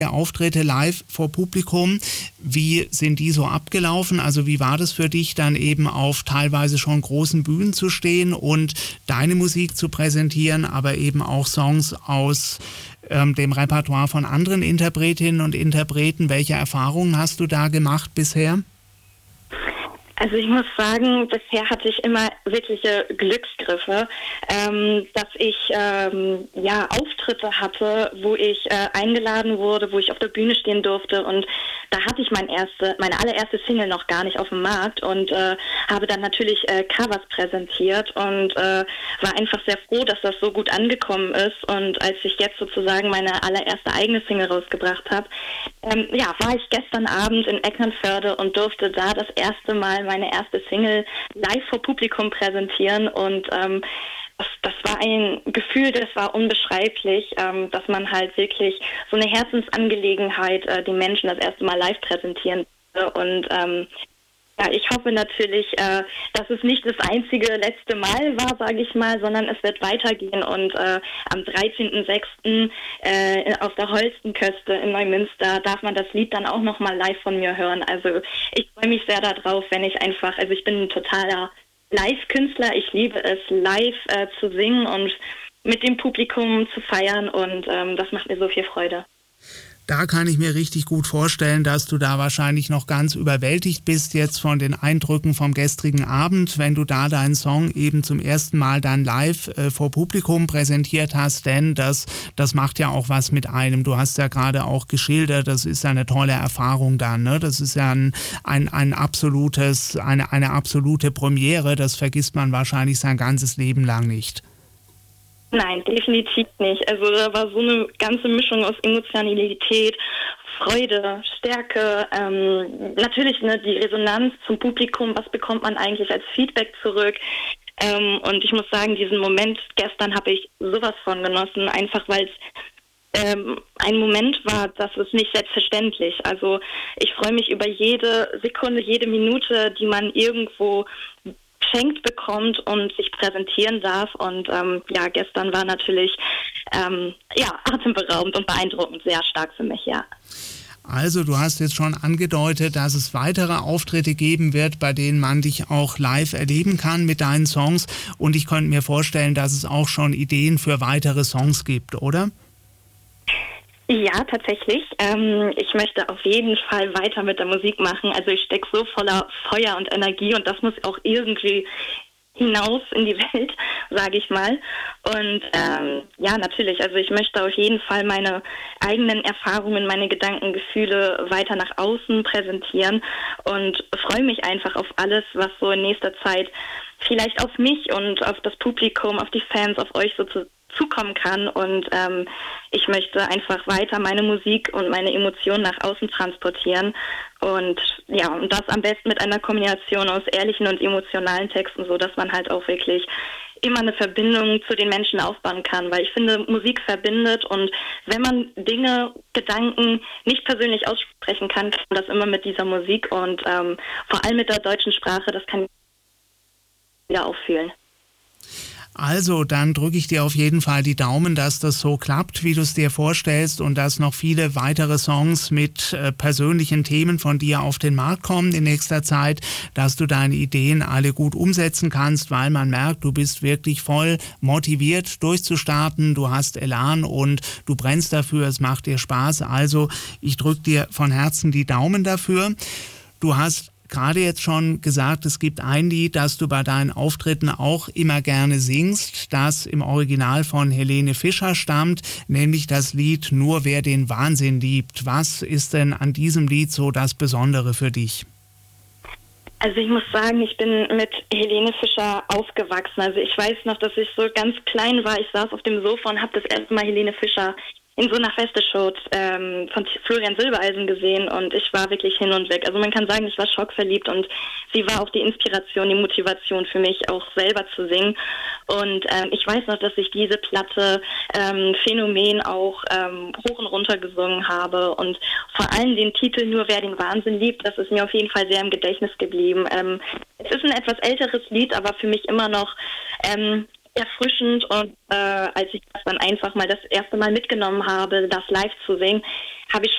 Auftritte live vor Publikum, wie sind die so abgelaufen? Also wie war das für dich, dann eben auf teilweise schon großen Bühnen zu stehen und deine Musik zu präsentieren, aber eben auch Songs aus dem Repertoire von anderen Interpretinnen und Interpreten? Welche Erfahrungen hast du da gemacht bisher? Also ich muss sagen, bisher hatte ich immer wirkliche Glücksgriffe, dass ich Auftritte hatte, wo ich eingeladen wurde, wo ich auf der Bühne stehen durfte, und da hatte ich meine allererste Single noch gar nicht auf dem Markt und habe dann natürlich Covers präsentiert und war einfach sehr froh, dass das so gut angekommen ist. Und als ich jetzt sozusagen meine allererste eigene Single rausgebracht habe, war ich gestern Abend in Eckernförde und durfte da das erste Mal meine erste Single live vor Publikum präsentieren, und das war ein Gefühl, das war unbeschreiblich, dass man halt wirklich so eine Herzensangelegenheit den Menschen das erste Mal live präsentieren würde. Und ich hoffe natürlich, dass es nicht das einzige letzte Mal war, sage ich mal, sondern es wird weitergehen. Und am 13.06. Auf der Holstenköste in Neumünster darf man das Lied dann auch nochmal live von mir hören. Also ich freue mich sehr darauf, ich bin ein totaler Live-Künstler. Ich liebe es, live zu singen und mit dem Publikum zu feiern, und das macht mir so viel Freude. Da kann ich mir richtig gut vorstellen, dass du da wahrscheinlich noch ganz überwältigt bist jetzt von den Eindrücken vom gestrigen Abend, wenn du da deinen Song eben zum ersten Mal dann live vor Publikum präsentiert hast, denn das macht ja auch was mit einem. Du hast ja gerade auch geschildert, das ist ja eine tolle Erfahrung dann, ne? Das ist ja eine absolute Premiere, das vergisst man wahrscheinlich sein ganzes Leben lang nicht. Nein, definitiv nicht. Also da war so eine ganze Mischung aus Emotionalität, Freude, Stärke, natürlich die Resonanz zum Publikum, was bekommt man eigentlich als Feedback zurück. Und ich muss sagen, diesen Moment gestern habe ich sowas von genossen, einfach weil es ein Moment war, das ist nicht selbstverständlich. Also ich freue mich über jede Sekunde, jede Minute, die man irgendwo geschenkt bekommt und sich präsentieren darf. Und gestern war natürlich atemberaubend und beeindruckend, sehr stark für mich, ja. Also du hast jetzt schon angedeutet, dass es weitere Auftritte geben wird, bei denen man dich auch live erleben kann mit deinen Songs, und ich könnte mir vorstellen, dass es auch schon Ideen für weitere Songs gibt, oder? Ja, tatsächlich. Ich möchte auf jeden Fall weiter mit der Musik machen. Also ich stecke so voller Feuer und Energie, und das muss auch irgendwie hinaus in die Welt, sage ich mal. Und natürlich, also ich möchte auf jeden Fall meine eigenen Erfahrungen, meine Gedanken, Gefühle weiter nach außen präsentieren und freue mich einfach auf alles, was so in nächster Zeit vielleicht auf mich und auf das Publikum, auf die Fans, auf euch so zukommen kann. Und ich möchte einfach weiter meine Musik und meine Emotionen nach außen transportieren, und das am besten mit einer Kombination aus ehrlichen und emotionalen Texten, so dass man halt auch wirklich immer eine Verbindung zu den Menschen aufbauen kann, weil ich finde, Musik verbindet, und wenn man Dinge, Gedanken nicht persönlich aussprechen kann, kann man das immer mit dieser Musik, und vor allem mit der deutschen Sprache, das kann wieder auffühlen. Also, dann drücke ich dir auf jeden Fall die Daumen, dass das so klappt, wie du es dir vorstellst, und dass noch viele weitere Songs mit persönlichen Themen von dir auf den Markt kommen in nächster Zeit, dass du deine Ideen alle gut umsetzen kannst, weil man merkt, du bist wirklich voll motiviert durchzustarten, du hast Elan und du brennst dafür, es macht dir Spaß. Also, ich drücke dir von Herzen die Daumen dafür. Du hast gerade jetzt schon gesagt, es gibt ein Lied, das du bei deinen Auftritten auch immer gerne singst, das im Original von Helene Fischer stammt, nämlich das Lied Nur wer den Wahnsinn liebt. Was ist denn an diesem Lied so das Besondere für dich? Also ich muss sagen, ich bin mit Helene Fischer aufgewachsen. Also ich weiß noch, dass ich so ganz klein war. Ich saß auf dem Sofa und habe das erste Mal Helene Fischer in so einer Feste-Show von Florian Silbereisen gesehen, und ich war wirklich hin und weg. Also man kann sagen, ich war schockverliebt, und sie war auch die Inspiration, die Motivation für mich, auch selber zu singen. Und ich weiß noch, dass ich diese Platte Phänomen auch hoch und runter gesungen habe, und vor allem den Titel Nur wer den Wahnsinn liebt, das ist mir auf jeden Fall sehr im Gedächtnis geblieben. Es ist ein etwas älteres Lied, aber für mich immer noch erfrischend und als ich das dann einfach mal das erste Mal mitgenommen habe, das live zu singen, habe ich